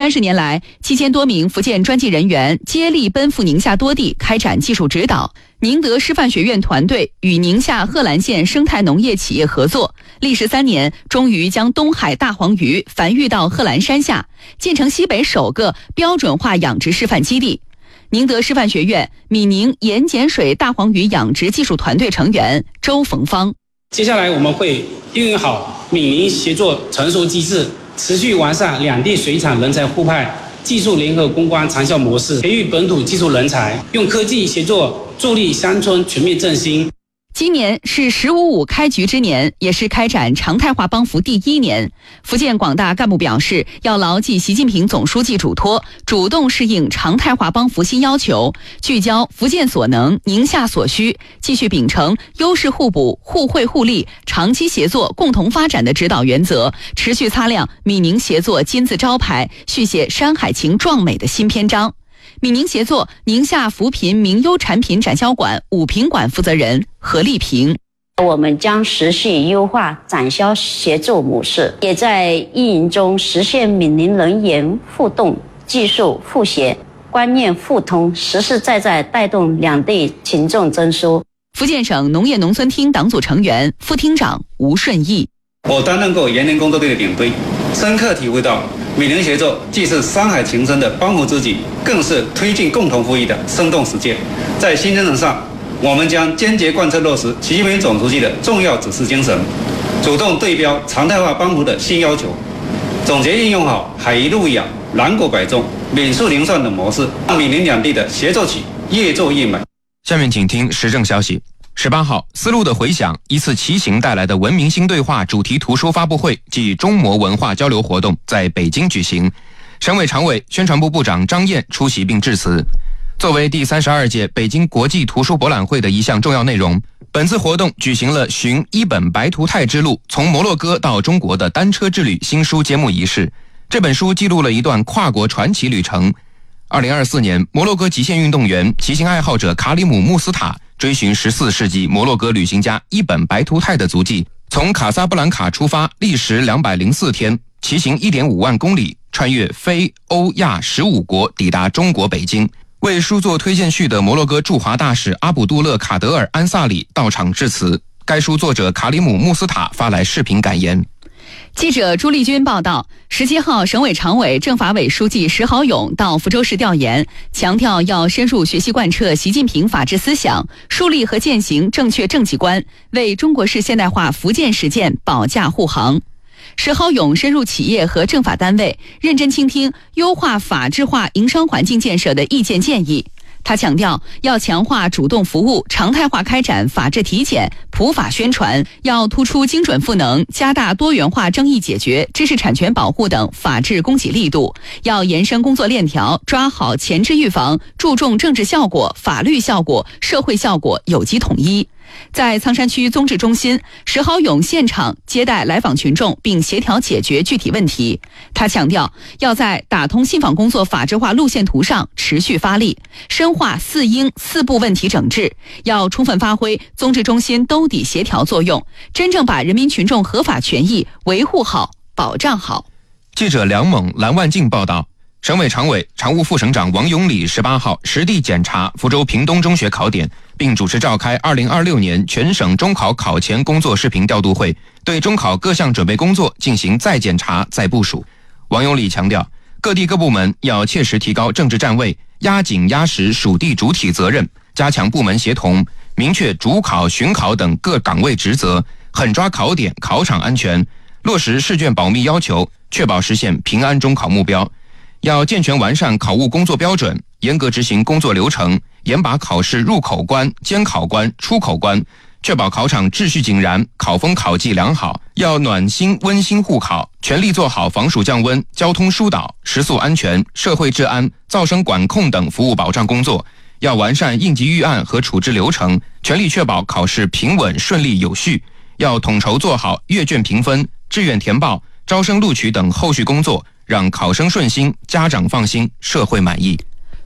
30年来，7000多名福建专技人员接力奔赴宁夏多地开展技术指导。宁德师范学院团队与宁夏贺兰县生态农业企业合作，历时3年，终于将东海大黄鱼繁育到贺兰山下，建成西北首个标准化养殖示范基地。宁德师范学院闽宁盐碱水大黄鱼养殖技术团队成员周逢芳。 接下来我们会运用好闽宁协作成熟机制，持续完善两地水产人才互派、技术联合攻关长效模式，培育本土技术人才，用科技协作助力乡村全面振兴。 今年是“15.5”开局之年，也是开展常态化帮扶第1年。福建广大干部表示，要牢记习近平总书记嘱托，主动适应常态化帮扶新要求，聚焦福建所能、宁夏所需，继续秉承优势互补、互惠互利、长期协作、共同发展的指导原则，持续擦亮闽宁协作金字招牌，续写山海情壮美的新篇章。闽宁协作宁夏扶贫名优产品展销馆武平馆负责人何丽萍， 我们将持续优化展销协作模式，也在运营中实现闽宁人员互动、技术互协、观念互通，实实在在带动两地群众增收。 福建省农业农村厅党组成员、副厅长吴顺义， 我担任过盐田工作队的领队，深刻体会到闽宁协作既是山海情深的帮扶之举，更是推进共同富裕的生动实践。在新征程上，我们将坚决贯彻落实习近平总书记的重要指示精神，主动对标常态化帮扶的新要求，总结应用好海一路养、南国百种、闽数零算等模式，让闽宁两地的协作曲越做越美。 下面请听时政消息。18号，丝路的回响一次骑行带来的文明新对话主题图书发布会暨中摩文化交流活动在北京举行。省委常委、宣传部部长张燕出席并致辞。作为第32届北京国际图书博览会的一项重要内容，本次活动举行了寻伊本白图泰之路从摩洛哥到中国的单车之旅新书揭幕仪式。这本书记录了一段跨国传奇旅程。2024年，摩洛哥极限运动员、骑行爱好者卡里姆·穆斯塔追寻14世纪摩洛哥旅行家伊本白图泰的足迹，从卡萨布兰卡出发，历时204天，骑行1.5万公里，穿越非欧亚15国，抵达中国北京。为书作推荐序的摩洛哥驻华大使阿卜杜勒卡德尔安萨里到场致辞。该书作者卡里姆·穆斯塔发来视频感言。 记者朱丽君报道，17号，省委常委、政法委书记石好勇到福州市调研，强调要深入学习贯彻习近平法治思想，树立和践行正确政绩观，为中国式现代化福建实践保驾护航。石好勇深入企业和政法单位，认真倾听优化法治化营商环境建设的意见建议。他强调，要强化主动服务，常态化开展法治体检、普法宣传，要突出精准赋能，加大多元化争议解决、知识产权保护等法治供给力度，要延伸工作链条，抓好前置预防，注重政治效果、法律效果、社会效果有机统一。在苍山区综治中心，石好勇现场接待来访群众，并协调解决具体问题。他强调，要在打通信访工作法治化路线图上持续发力，深化4应4不问题整治，要充分发挥综治中心兜底协调作用，真正把人民群众合法权益维护好、保障好。 记者梁猛、蓝万进报道。省委常委、常务副省长王永礼18号实地检查福州屏东中学考点，并主持召开2026年全省中考考前工作视频调度会，对中考各项准备工作进行再检查、再部署。王永礼强调，各地各部门要切实提高政治站位，压紧压实属地主体责任，加强部门协同，明确主考、巡考等各岗位职责，狠抓考点、考场安全，落实试卷保密要求，确保实现平安中考目标。要健全完善考务工作标准，严格执行工作流程，严把考试入口关、监考关、出口关，确保考场秩序井然，考风考纪良好。要暖心温馨护考，全力做好防暑降温、交通疏导、食宿安全、社会治安、噪声管控等服务保障工作。要完善应急预案和处置流程，全力确保考试平稳顺利有序。要统筹做好阅卷评分、志愿填报、招生录取等后续工作，让考生顺心，家长放心，社会满意。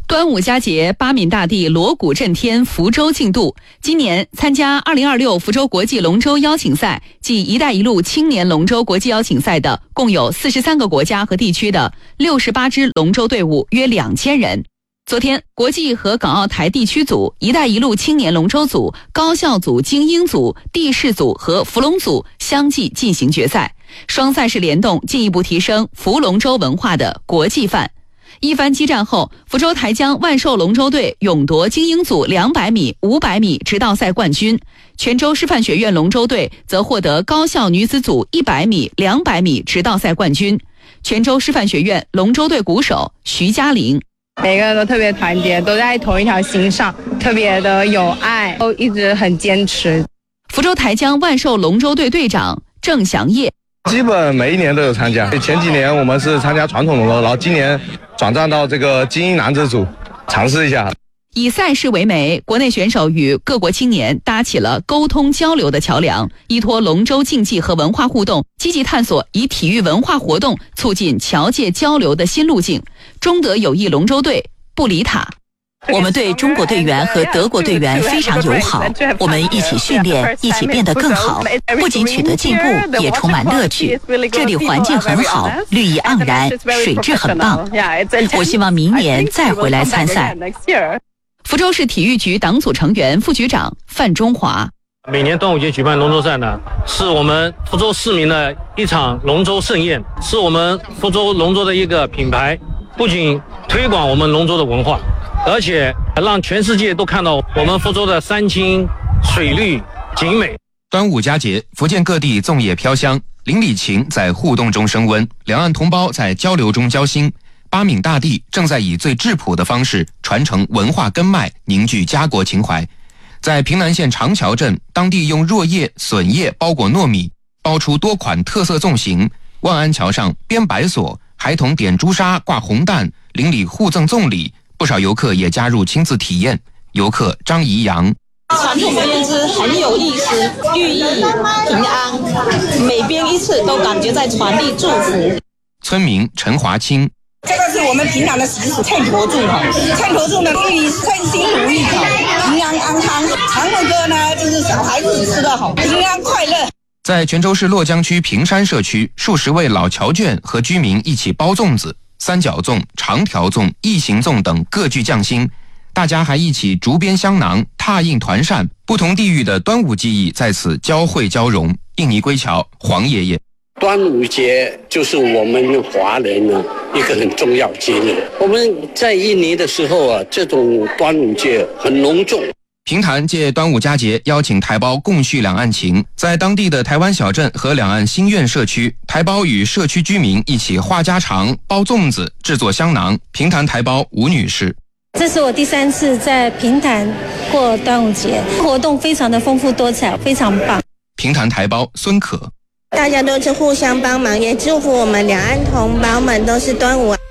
端午佳节，八闽大地锣鼓震天，福州竞渡。今年参加2026福州国际龙舟邀请赛暨“一带一路”青年龙舟国际邀请赛的，共有43个国家和地区的68支龙舟队伍，约2000人。昨天，国际和港澳台地区组、“一带一路”青年龙舟组、高校组、精英组、地势组和浮龙组相继进行决赛，双赛事联动，进一步提升浮龙舟文化的国际范。一番激战后，福州台江万寿龙舟队勇夺精英组200米、500米直道赛冠军，泉州师范学院龙舟队则获得高校女子组100米、200米直道赛冠军。泉州师范学院龙舟队鼓手徐嘉玲， 每个人都特别团结，都在同一条心上，特别的有爱，都一直很坚持。 福州台江万寿龙舟队队长郑祥业， 基本每一年都有参加，前几年我们是参加传统龙舟，然后今年转战到这个精英男子组，尝试一下。 以赛事为媒，国内选手与各国青年搭起了沟通交流的桥梁，依托龙舟竞技和文化互动，积极探索以体育文化活动促进侨界交流的新路径。中德友谊龙舟队布里塔， 我们对中国队员和德国队员非常友好，我们一起训练，一起变得更好，不仅取得进步，也充满乐趣。这里环境很好，绿意盎然，水质很棒。我希望明年再回来参赛。 福州市体育局党组成员、副局长范中华， 每年端午节举办龙舟赛呢，是我们福州市民的一场龙舟盛宴，是我们福州龙舟的一个品牌，不仅推广我们龙舟的文化，而且让全世界都看到我们福州的山清水绿景美。 端午佳节，福建各地粽叶飘香，邻里情在互动中升温，两岸同胞在交流中交心。八闽大地正在以最质朴的方式传承文化根脉，凝聚家国情怀。在平南县长桥镇，当地用箬叶、笋叶包裹糯米，包出多款特色粽形。万安桥上编白索，孩童点朱砂、挂红蛋，邻里互赠粽礼。不少游客也加入亲自体验。游客张怡阳， 传统的编织很有意思，寓意平安，每编一次都感觉在传递祝福。 村民陈华清， 这个是我们平常的习俗，称头粽哈，称头粽的寓意顺心如意哈，平安安康。长尾歌呢，就是小孩子吃的好，平安快乐。 在泉州市洛江区平山社区，数十位老侨眷和居民一起包粽子，三角粽、长条粽、异形粽等各具匠心。大家还一起竹编香囊、拓印团扇，不同地域的端午技艺在此交汇交融。印尼归侨黄爷爷， 端午节就是我们华人呢一个很重要节日。我们在印尼的时候啊，这种端午节很隆重。 平潭借端午佳节邀请台胞共叙两岸情，在当地的台湾小镇和两岸新苑社区，台胞与社区居民一起话家常、包粽子、制作香囊。平潭台胞吴女士， 这是我第3次在平潭过端午节，活动非常的丰富多彩，非常棒。 平潭台胞孙可， 大家都是互相帮忙，也祝福我们两岸同胞们都是端午。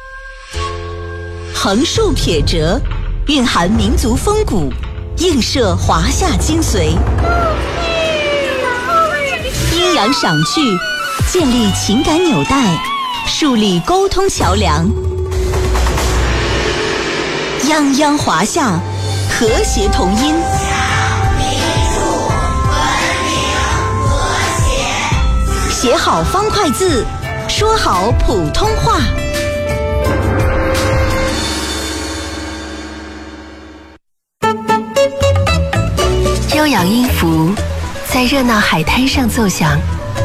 横竖撇折，蕴含民族风骨，映射华夏精髓，阴阳赏趣，建立情感纽带，树立沟通桥梁。泱泱华夏，和谐同音。写好方块字，说好普通话。 悠扬音符在热闹海滩上奏响，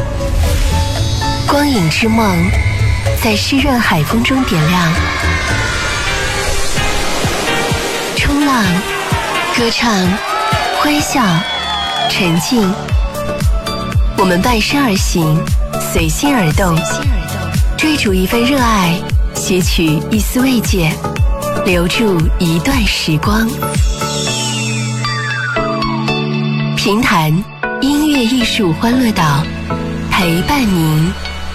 光影之梦在湿润海风中点亮。冲浪、歌唱、欢笑、沉浸，我们伴身而行，随心而动，追逐一份热爱，撷取一丝慰藉，留住一段时光。平潭音乐艺术欢乐岛，陪伴您。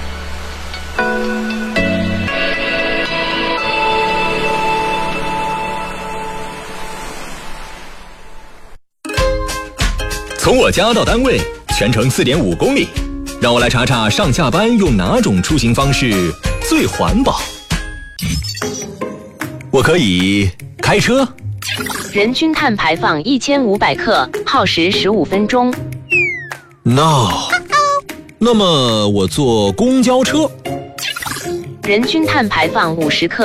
从我家到单位全程4.5公里，让我来查查上下班用哪种出行方式最环保。 我可以开车。 人均碳排放1500克，耗时15分钟。 No， 那么我坐公交车。 人均碳排放50克。